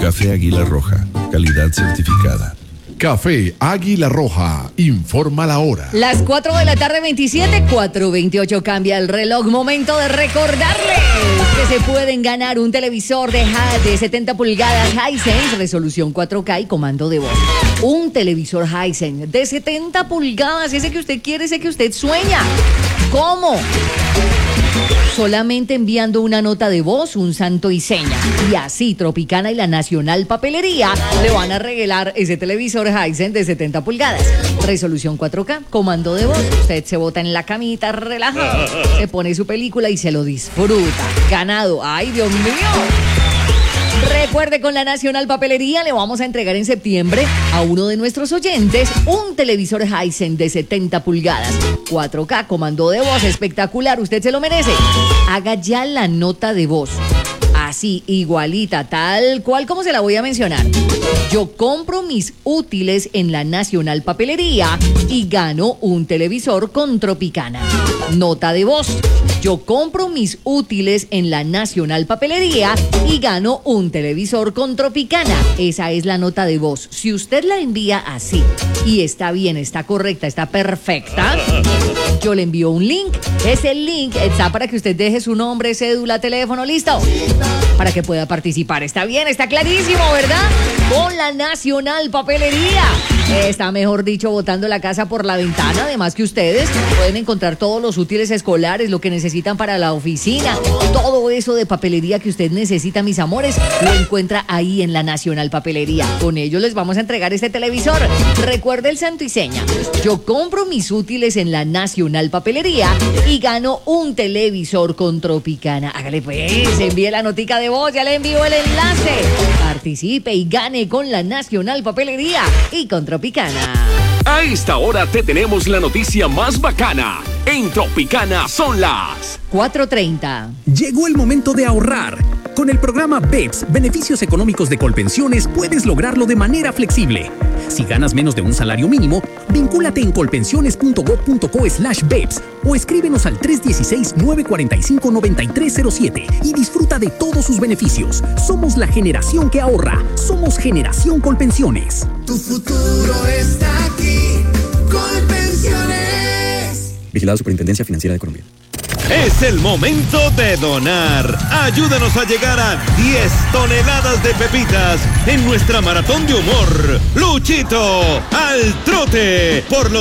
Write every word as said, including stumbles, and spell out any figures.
Café Águila Roja, calidad certificada. Café Águila Roja, informa la hora. Las cuatro de la tarde, veintisiete, cuatro veintiocho, cambia el reloj. Momento de recordarles que se pueden ganar un televisor de, de setenta pulgadas Hisense, resolución cuatro K y comando de voz. Un televisor Hisense de setenta pulgadas, ese que usted quiere, ese que usted sueña. ¿Cómo? Solamente enviando una nota de voz, un santo y seña. Y así Tropicana y la Nacional Papelería le van a regalar ese televisor Hisense de setenta pulgadas. Resolución cuatro K, comando de voz. Usted se bota en la camita relajado, se pone su película y se lo disfruta. Ganado. ¡Ay, Dios mío! Recuerde, con la Nacional Papelería le vamos a entregar en septiembre a uno de nuestros oyentes un televisor Hisense de setenta pulgadas, cuatro K, comando de voz espectacular. Usted se lo merece. Haga ya la nota de voz. Así, igualita, tal cual como se la voy a mencionar. Yo compro mis útiles en la Nacional Papelería y gano un televisor con Tropicana. Nota de voz. Yo compro mis útiles en la Nacional Papelería y gano un televisor con Tropicana. Esa es la nota de voz. Si usted la envía así y está bien, está correcta, está perfecta, yo le envío un link. Ese link está para que usted deje su nombre, cédula, teléfono, listo, para que pueda participar. Está bien, está clarísimo, ¿verdad? Con la Nacional Papelería. Está, mejor dicho, botando la casa por la ventana. Además que ustedes pueden encontrar todos los útiles escolares, lo que necesitan para la oficina. Todo eso de papelería que usted necesita, mis amores, lo encuentra ahí en la Nacional Papelería. Con ellos les vamos a entregar este televisor. Recuerde el santo y seña. Yo compro mis útiles en la Nacional Papelería y gano un televisor con Tropicana. Hágale pues, envíe la notica de voz, ya le envío el enlace. Participe y gane con la Nacional Papelería y con Tropicana. A esta hora te tenemos la noticia más bacana. En Tropicana son las cuatro treinta. Llegó el momento de ahorrar. Con el programa B E P S, Beneficios Económicos de Colpensiones, puedes lograrlo de manera flexible. Si ganas menos de un salario mínimo, vincúlate en colpensiones.gov.co slash B E P S o escríbenos al tres uno seis, nueve cuatro cinco, nueve tres cero siete y disfruta de todos sus beneficios. Somos la generación que ahorra. Somos Generación Colpensiones. Tu futuro está aquí. Colpensiones. Vigilado Superintendencia Financiera de Colombia. Es el momento de donar. Ayúdanos a llegar a diez toneladas de pepitas en nuestra maratón de humor. Luchito al trote por los